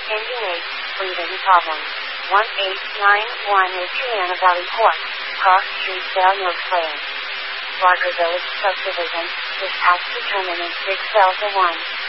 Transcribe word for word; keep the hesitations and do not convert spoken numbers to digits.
Engine eight, breathing problems. one eight nine one is Triana Valley Court, Cross Street, Bell Mills Lane. Barker Village Subdivision, dispatch determinant six Delta one.